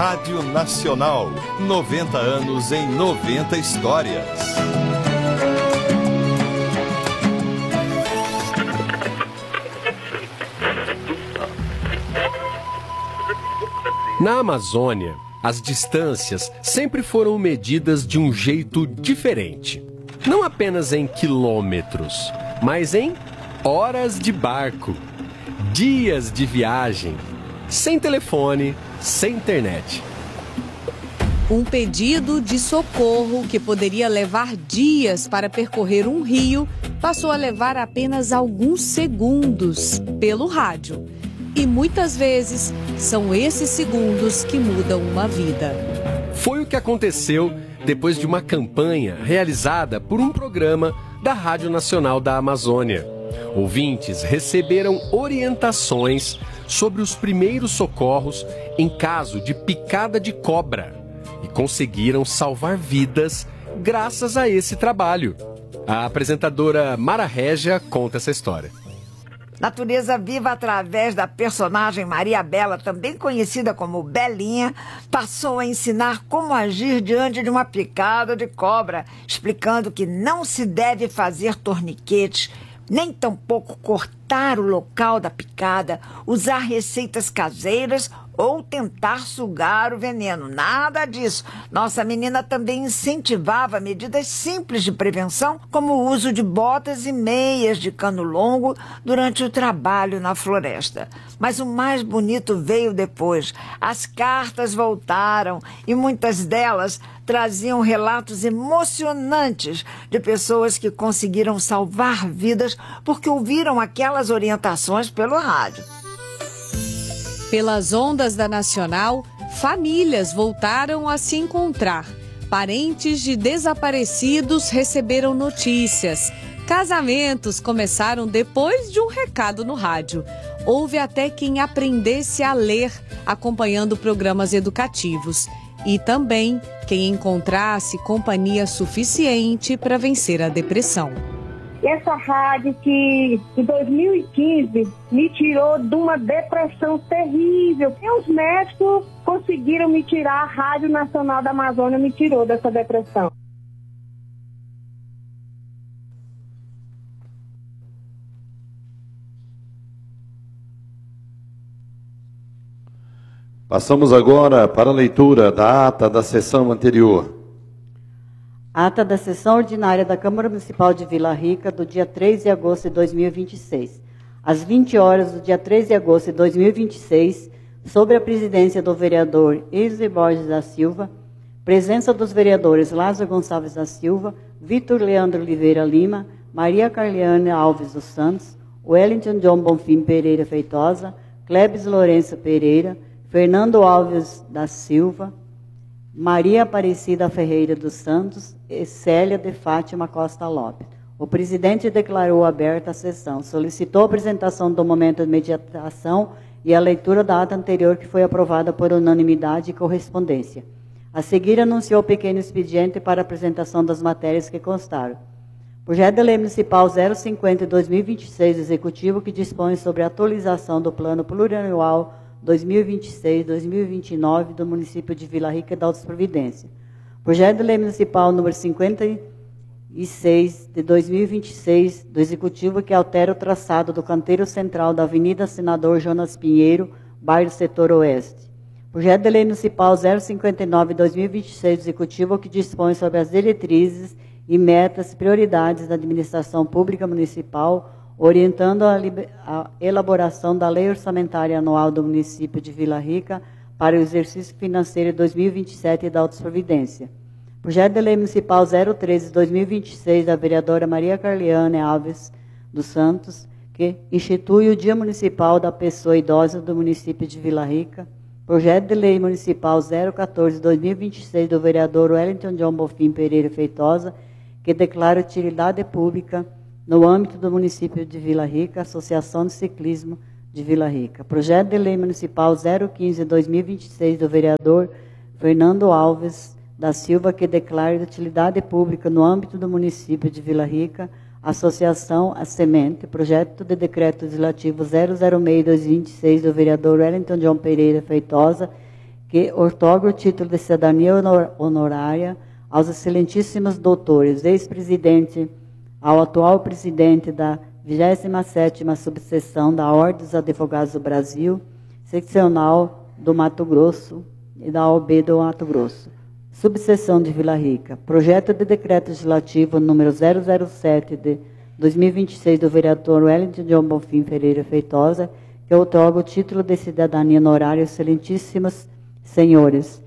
Rádio Nacional, 90 anos em 90 histórias. Na Amazônia, as distâncias sempre foram medidas de um jeito diferente. Não apenas em quilômetros, mas em horas de barco, dias de viagem, sem telefone, sem internet. Um pedido de socorro que poderia levar dias para percorrer um rio passou a levar apenas alguns segundos pelo rádio. E muitas vezes são esses segundos que mudam uma vida. Foi o que aconteceu depois de uma campanha realizada por um programa da Rádio Nacional da Amazônia. Ouvintes receberam orientações sobre os primeiros socorros em caso de picada de cobra e conseguiram salvar vidas graças a esse trabalho. A apresentadora Mara Régia conta essa história. Natureza Viva, através da personagem Maria Bela, também conhecida como Belinha, passou a ensinar como agir diante de uma picada de cobra, explicando que não se deve fazer torniquetes, nem tampouco cortar o local da picada, usar receitas caseiras ou tentar sugar o veneno. Nada disso. Nossa menina também incentivava medidas simples de prevenção, como o uso de botas e meias de cano longo durante o trabalho na floresta. Mas o mais bonito veio depois. As cartas voltaram e muitas delas traziam relatos emocionantes de pessoas que conseguiram salvar vidas porque ouviram aquelas orientações pelo rádio. Pelas ondas da Nacional, famílias voltaram a se encontrar. Parentes de desaparecidos receberam notícias. Casamentos começaram depois de um recado no rádio. Houve até quem aprendesse a ler, acompanhando programas educativos. E também quem encontrasse companhia suficiente para vencer a depressão. Essa rádio que em 2015 me tirou de uma depressão terrível. E os médicos conseguiram me tirar, a Rádio Nacional da Amazônia me tirou dessa depressão. Passamos agora para a leitura da ata da sessão anterior. Ata da sessão ordinária da Câmara Municipal de Vila Rica do dia 3 de agosto de 2026. Às 20 horas do dia 3 de agosto de 2026, sob a presidência do vereador Ilse Borges da Silva, presença dos vereadores Lázaro Gonçalves da Silva, Vitor Leandro Oliveira Lima, Maria Carliane Alves dos Santos, Wellington John Bonfim Pereira Feitosa, Clebes Lourenço Pereira, Fernando Alves da Silva, Maria Aparecida Ferreira dos Santos e Célia de Fátima Costa Lopes. O presidente declarou aberta a sessão, solicitou a apresentação do momento de meditação e a leitura da ata anterior que foi aprovada por unanimidade e correspondência. A seguir, anunciou o pequeno expediente para a apresentação das matérias que constaram. Projeto de Lei Municipal 050 de 2026, Executivo, que dispõe sobre a atualização do Plano Plurianual 2026-2029 do município de Vila Rica e da Altas Providência. Projeto de Lei Municipal número 56 de 2026 do Executivo que altera o traçado do canteiro central da Avenida Senador Jonas Pinheiro, bairro Setor Oeste. Projeto de Lei Municipal 059 de 2026 do Executivo que dispõe sobre as diretrizes e metas, prioridades da administração pública municipal, orientando a elaboração da Lei Orçamentária Anual do município de Vila Rica para o exercício financeiro de 2027 e da Altas Providência. Projeto de Lei Municipal 013 de 2026 da vereadora Maria Carliane Alves dos Santos, que institui o Dia Municipal da Pessoa Idosa do município de Vila Rica. Projeto de Lei Municipal 014 de 2026 do vereador Wellington John Bonfim Pereira Feitosa, que declara utilidade pública no âmbito do município de Vila Rica, Associação de Ciclismo de Vila Rica. Projeto de Lei Municipal 015 de 2026 do vereador Fernando Alves da Silva, que declara utilidade pública no âmbito do município de Vila Rica, Associação A Semente. Projeto de Decreto Legislativo 006 de 2026 do vereador Wellington John Pereira Feitosa, que outorga o título de cidadania honorária aos excelentíssimos doutores, ex-presidente ao atual presidente da 27ª subseção da Ordem dos Advogados do Brasil, seccional do Mato Grosso e da OAB do Mato Grosso. Subseção de Vila Rica. Projeto de decreto legislativo número 007 de 2026 do vereador Wellington John Bonfim Pereira Feitosa, que outorga o título de cidadania honorária aos excelentíssimos senhores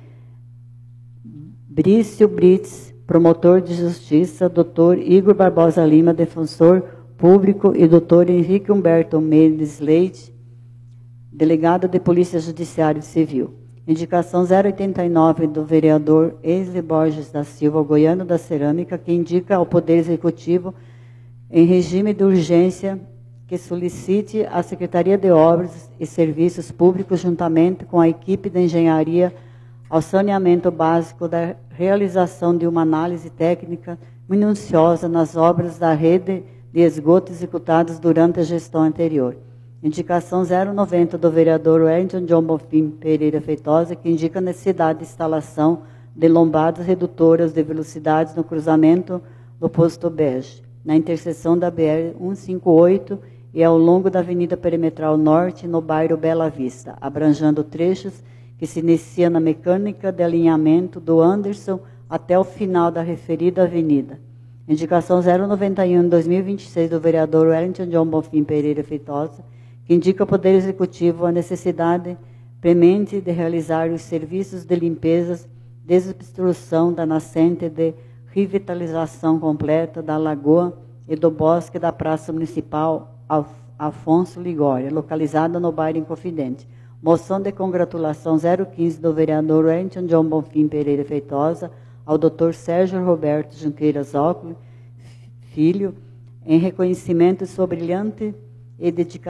Brício Brits, promotor de justiça, Dr. Igor Barbosa Lima, defensor público, e Dr. Henrique Humberto Mendes Leite, delegado de Polícia Judiciária Civil. Indicação 089 do vereador Eisle Borges da Silva, goiano da Cerâmica, que indica ao Poder Executivo, em regime de urgência, que solicite à Secretaria de Obras e Serviços Públicos, juntamente com a equipe de engenharia, ao saneamento básico da realização de uma análise técnica minuciosa nas obras da rede de esgoto executadas durante a gestão anterior. Indicação 090 do vereador Wellington John Bonfim Pereira Feitosa, que indica a necessidade de instalação de lombadas redutoras de velocidades no cruzamento do posto Bege, na interseção da BR-158 e ao longo da Avenida Perimetral Norte, no bairro Bela Vista, abrangendo trechos que se inicia na mecânica de alinhamento do Anderson até o final da referida avenida. Indicação 091 de 2026 do vereador Wellington John Bonfim Pereira Feitosa, que indica ao Poder Executivo a necessidade premente de realizar os serviços de limpeza, desobstrução da nascente, de revitalização completa da lagoa e do bosque da Praça Municipal Afonso Ligória, localizada no bairro Inconfidente. Moção de congratulação 015 do vereador Wellington John Bonfim Pereira Feitosa ao Dr. Sérgio Roberto Junqueiras Óculos, filho, em reconhecimento de sua brilhante e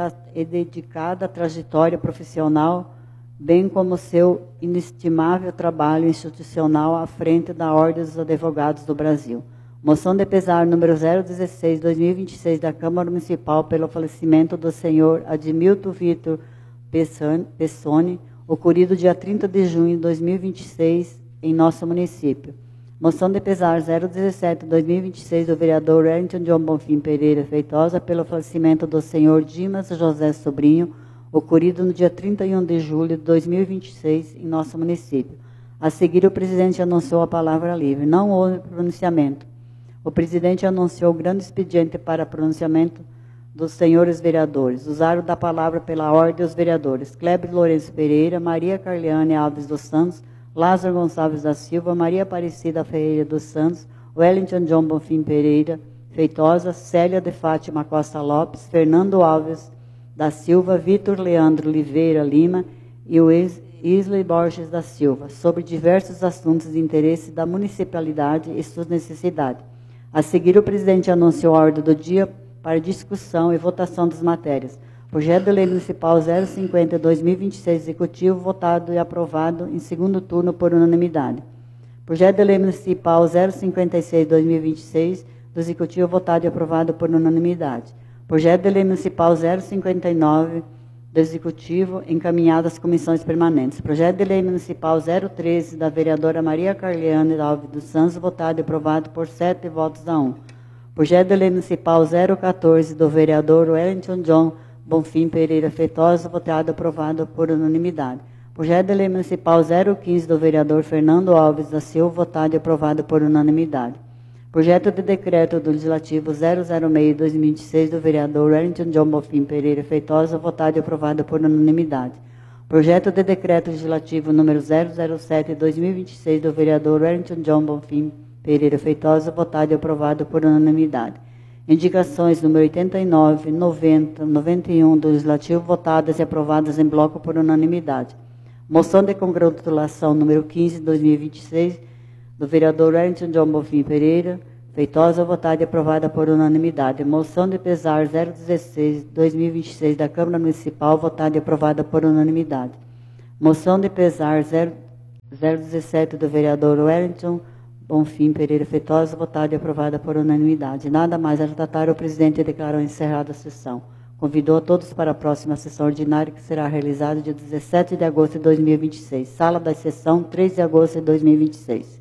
dedicada trajetória profissional, bem como seu inestimável trabalho institucional à frente da Ordem dos Advogados do Brasil. Moção de pesar número 016/2026 da Câmara Municipal pelo falecimento do senhor Admilton Vitor Pessoni, ocorrido dia 30 de junho de 2026 em nosso município. Moção de pesar 017/2026 do vereador Wellington John Bonfim Pereira Feitosa pelo falecimento do senhor Dimas José Sobrinho, ocorrido no dia 31 de julho de 2026 em nosso município. A seguir, o presidente anunciou a palavra livre. Não houve pronunciamento. O presidente anunciou o grande expediente para pronunciamento dos senhores vereadores. Usaram da palavra pela ordem os vereadores Kleber Lourenço Pereira, Maria Carliane Alves dos Santos, Lázaro Gonçalves da Silva, Maria Aparecida Ferreira dos Santos, Wellington John Bonfim Pereira Feitosa, Célia de Fátima Costa Lopes, Fernando Alves da Silva, Vitor Leandro Oliveira Lima e o Isley Borges da Silva, sobre diversos assuntos de interesse da municipalidade e suas necessidades. A seguir, o presidente anunciou a ordem do dia para discussão e votação das matérias. Projeto de Lei Municipal 050/2026, Executivo, votado e aprovado em segundo turno por unanimidade. Projeto de Lei Municipal 056/2026, do Executivo, votado e aprovado por unanimidade. Projeto de Lei Municipal 059, do Executivo, encaminhado às comissões permanentes. Projeto de Lei Municipal 013, da vereadora Maria Carliane Alves dos Santos, votado e aprovado por 7 votos a 1. Projeto de Lei Municipal 014, do vereador Wellington John Bonfim Pereira Feitosa, votado e aprovado por unanimidade. Projeto de Lei Municipal 015, do vereador Fernando Alves da Silva, votado e aprovado por unanimidade. Projeto de Decreto do Legislativo 006/2026, do vereador Wellington John Bonfim Pereira Feitosa, votado e aprovado por unanimidade. Projeto de Decreto Legislativo número 007/2026, do vereador Wellington John Bonfim Pereira Feitosa, votado e aprovado por unanimidade. Indicações número 89, 90, 91 do Legislativo, votadas e aprovadas em bloco por unanimidade. Moção de congratulação número 15 de 2026, do vereador Wellington John Bonfim Pereira Feitosa, votada e aprovada por unanimidade. Moção de pesar 016/2026 da Câmara Municipal, votada e aprovada por unanimidade. Moção de pesar 017 do vereador Wellington Bonfim Pereira Feitosa, votada e aprovada por unanimidade. Nada mais a tratar, o presidente declarou encerrada a sessão. Convidou a todos para a próxima sessão ordinária, que será realizada dia 17 de agosto de 2026. Sala da sessão, 3 de agosto de 2026.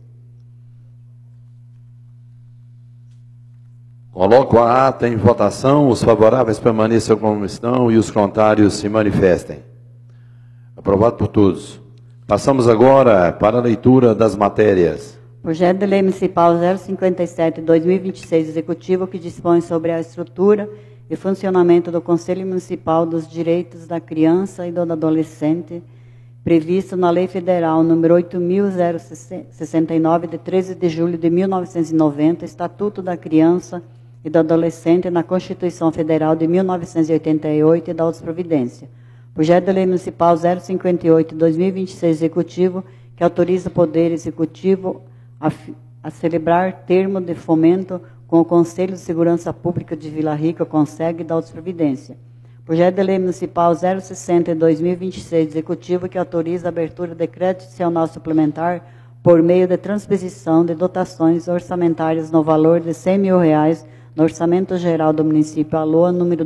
Coloco a ata em votação. Os favoráveis permaneçam como estão e os contrários se manifestem. Aprovado por todos. Passamos agora para a leitura das matérias. Projeto de Lei Municipal 057/2026, Executivo, que dispõe sobre a estrutura e funcionamento do Conselho Municipal dos Direitos da Criança e do Adolescente, previsto na Lei Federal nº 8.069, de 13 de julho de 1990, Estatuto da Criança e do Adolescente, na Constituição Federal de 1988 e da outras providências. Projeto de Lei Municipal 058/2026, Executivo, que autoriza o Poder Executivo a celebrar termo de fomento com o Conselho de Segurança Pública de Vila Rica, CONSEG, e da outras providências. Projeto de Lei Municipal 060/2026, Executivo, que autoriza a abertura de crédito adicional suplementar por meio de transposição de dotações orçamentárias no valor de R$100 mil no Orçamento Geral do Município ALOA, número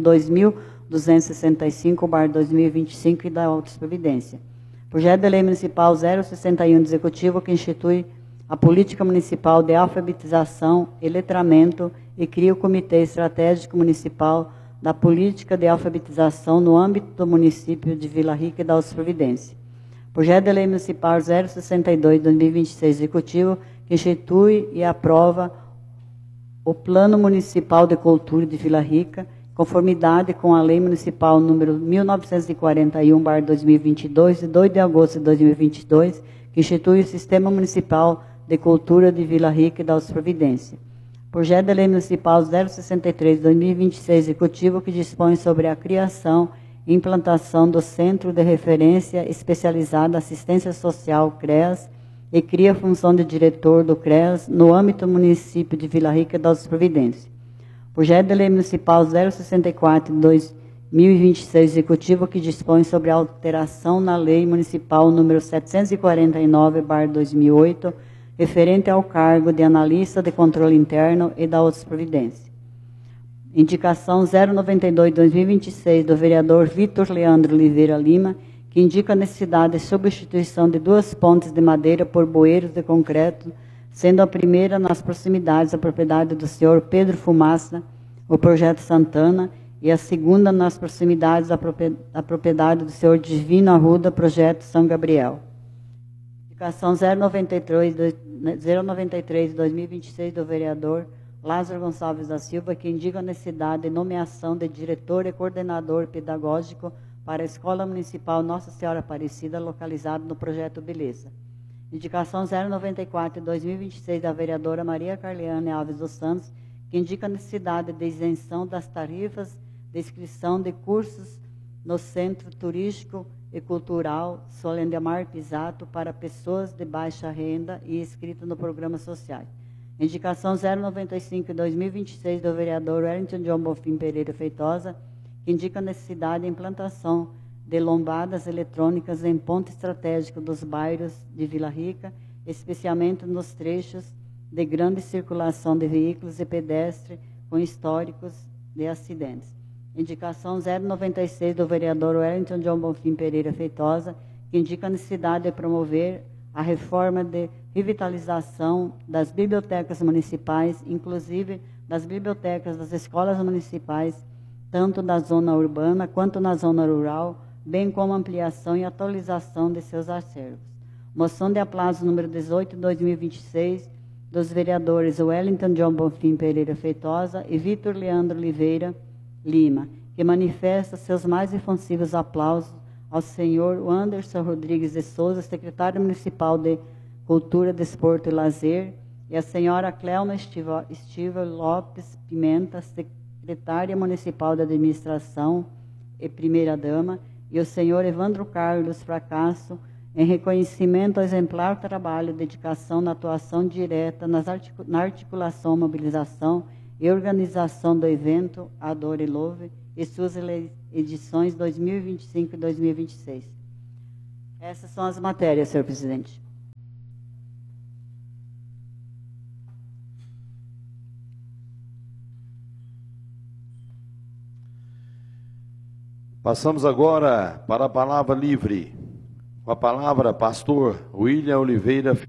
2265/2025 e da outras providências. Projeto de Lei Municipal 061 do Executivo, que institui a Política Municipal de Alfabetização e Letramento e cria o Comitê Estratégico Municipal da Política de Alfabetização no âmbito do município de Vila Rica e da outras providências. Projeto de Lei Municipal 062/2026, Executivo, que institui e aprova o Plano Municipal de Cultura de Vila Rica, conformidade com a Lei Municipal número 1941/2022, de 2 de agosto de 2022, que institui o Sistema Municipal de Cultura de Vila Rica e da outras providências. Projeto de Lei Municipal 063/2026, Executivo, que dispõe sobre a criação e implantação do Centro de Referência Especializada Assistência Social, CREAS, e cria a função de diretor do CREAS no âmbito do município de Vila Rica e das Providências. Projeto de Lei Municipal 064/2026, Executivo, que dispõe sobre a alteração na Lei Municipal número 749/2008, referente ao cargo de analista de controle interno e da outras providências. Indicação 092/2026 do vereador Vitor Leandro Oliveira Lima, que indica a necessidade de substituição de 2 pontes de madeira por bueiros de concreto, sendo a primeira nas proximidades da propriedade do senhor Pedro Fumaça, o Projeto Santana, e a segunda nas proximidades da propriedade do senhor Divino Arruda, Projeto São Gabriel. Indicação 093/2026 do vereador Lázaro Gonçalves da Silva, que indica a necessidade de nomeação de diretor e coordenador pedagógico para a Escola Municipal Nossa Senhora Aparecida, localizada no Projeto Beleza. Indicação 094/2026 da vereadora Maria Carliane Alves dos Santos, que indica a necessidade de isenção das tarifas de inscrição de cursos no Centro Turístico e Cultural Solendemar Pisato para pessoas de baixa renda e inscrito no Programa Social. Indicação 095/2026 do vereador Wellington John Bonfim Pereira Feitosa, que indica a necessidade de implantação de lombadas eletrônicas em ponto estratégico dos bairros de Vila Rica, especialmente nos trechos de grande circulação de veículos e pedestres com históricos de acidentes. Indicação 096 do vereador Wellington John Bonfim Pereira Feitosa, que indica a necessidade de promover a reforma de revitalização das bibliotecas municipais, inclusive das bibliotecas das escolas municipais, tanto da zona urbana quanto na zona rural, bem como ampliação e atualização de seus acervos. Moção de aplazo número 18/2026, dos vereadores Wellington John Bonfim Pereira Feitosa e Vitor Leandro Oliveira Lima, que manifesta seus mais efusivos aplausos ao senhor Anderson Rodrigues de Souza, secretário municipal de Cultura, Desporto e Lazer, e a senhora Cleona Estiva Lopes Pimenta, secretária municipal de Administração e primeira-dama, e o senhor Evandro Carlos Fracasso, em reconhecimento ao exemplar trabalho, dedicação na atuação direta na articulação, mobilização e organização do evento Adore e Louve e suas edições 2025 e 2026. Essas são as matérias, senhor presidente. Passamos agora para a palavra livre. Com a palavra, pastor William Oliveira